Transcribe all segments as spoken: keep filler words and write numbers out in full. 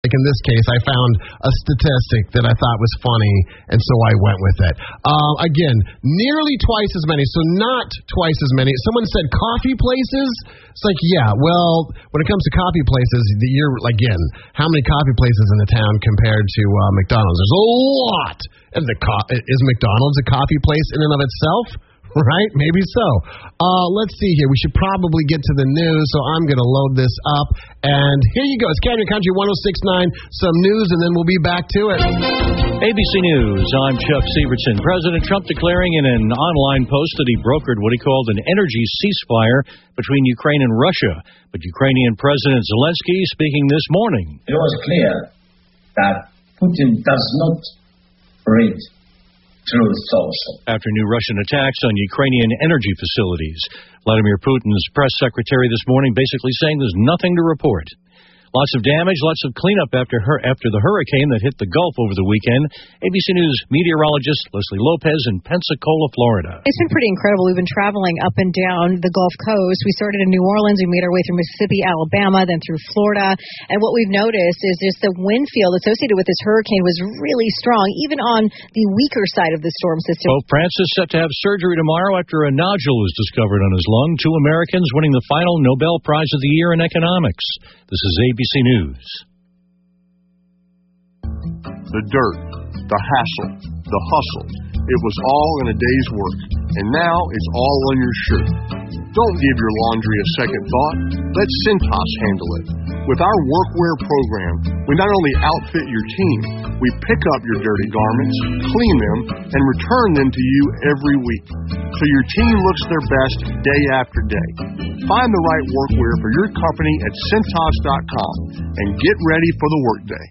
Like in this case, I found a statistic that I thought was funny, and so I went with it. Uh, again, nearly twice as many, so not twice as many. Someone said coffee places. It's like, yeah, well, when it comes to coffee places, you're, again, how many coffee places in the town compared to uh, McDonald's? There's a lot. And the co- is McDonald's a coffee place in and of itself? Right? Maybe so. Uh, let's see here. We should probably get to the news, so I'm going to load this up. And here you go. It's Canyon Country one oh six point nine. Some news, and then we'll be back to it. A B C News. I'm Chuck Severson. President Trump declaring in an online post that he brokered what he called an energy ceasefire between Ukraine and Russia. But Ukrainian President Zelensky speaking this morning. It was clear that Putin does not read truth also. After new Russian attacks on Ukrainian energy facilities, Vladimir Putin's press secretary this morning basically saying there's nothing to report. Lots of damage, lots of cleanup after her after the hurricane that hit the Gulf over the weekend. A B C News meteorologist Leslie Lopez in Pensacola, Florida. It's been pretty incredible. We've been traveling up and down the Gulf Coast. We started in New Orleans. We made our way through Mississippi, Alabama, then through Florida. And what we've noticed is just the wind field associated with this hurricane was really strong, even on the weaker side of the storm system. Pope Francis set to have surgery tomorrow after a nodule was discovered on his lung. Two Americans winning the final Nobel Prize of the Year in economics. This is A B C News. The dirt, the hassle, the hustle. It was all in a day's work, and now it's all on your shirt. Don't give your laundry a second thought. Let Cintas handle it. With our workwear program, we not only outfit your team, we pick up your dirty garments, clean them, and return them to you every week, so your team looks their best day after day. Find the right workwear for your company at Cintas dot com and get ready for the workday.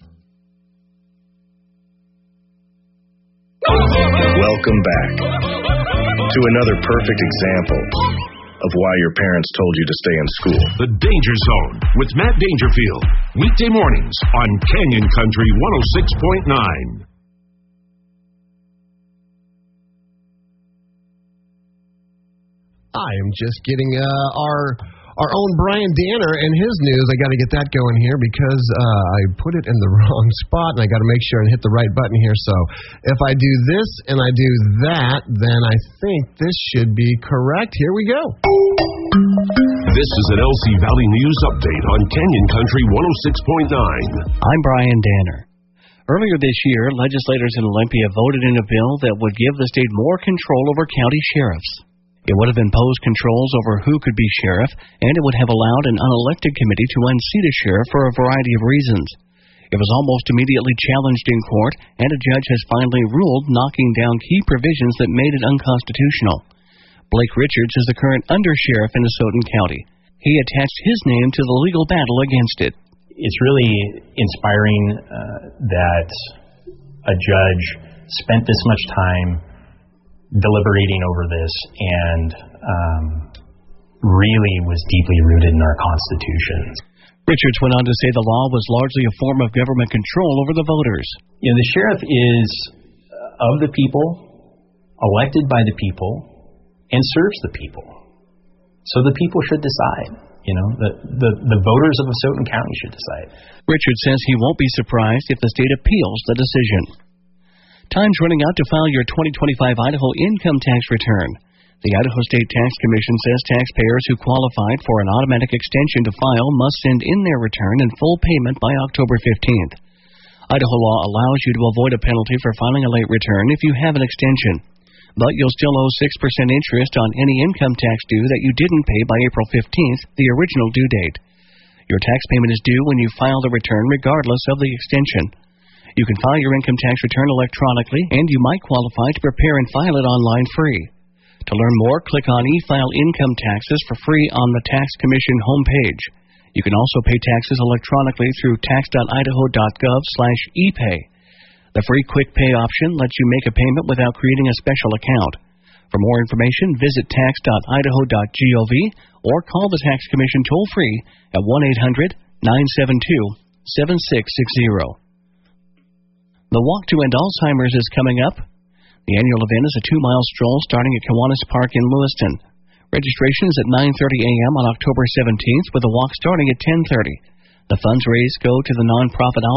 Welcome back to another perfect example of why your parents told you to stay in school. The Danger Zone with Matt Dangerfield. Weekday mornings on Canyon Country one oh six point nine. I am just getting uh, our our own Brian Danner and his news. I got to get that going here because uh, I put it in the wrong spot, and I got to make sure and hit the right button here. So if I do this and I do that, then I think this should be correct. Here we go. This is an L C Valley News update on Canyon Country one oh six point nine. I'm Brian Danner. Earlier this year, legislators in Olympia voted in a bill that would give the state more control over county sheriffs. It would have imposed controls over who could be sheriff, and it would have allowed an unelected committee to unseat a sheriff for a variety of reasons. It was almost immediately challenged in court, and a judge has finally ruled, knocking down key provisions that made it unconstitutional. Blake Richards is the current undersheriff in Asotin County. He attached his name to the legal battle against it. It's really inspiring uh, that a judge spent this much time deliberating over this and um, really was deeply rooted in our Constitution. Richards went on to say the law was largely a form of government control over the voters. You know, the sheriff is of the people, elected by the people, and serves the people. So the people should decide. You know, the, the, the voters of Asotin County should decide. Richards says he won't be surprised if the state appeals the decision. Time's running out to file your twenty twenty-five Idaho income tax return. The Idaho State Tax Commission says taxpayers who qualified for an automatic extension to file must send in their return in full payment by October fifteenth. Idaho law allows you to avoid a penalty for filing a late return if you have an extension, but you'll still owe six percent interest on any income tax due that you didn't pay by April fifteenth, the original due date. Your tax payment is due when you file the return regardless of the extension. You can file your income tax return electronically, and you might qualify to prepare and file it online free. To learn more, click on E-File Income Taxes for free on the Tax Commission homepage. You can also pay taxes electronically through tax dot idaho dot gov slash e pay. The free Quick Pay option lets you make a payment without creating a special account. For more information, visit tax dot idaho dot gov or call the Tax Commission toll-free at one eight hundred nine seven two seven six six zero. The Walk to End Alzheimer's is coming up. The annual event is a two-mile stroll starting at Kiwanis Park in Lewiston. Registration is at nine thirty a.m. on October seventeenth, with the walk starting at ten thirty. The funds raised go to the nonprofit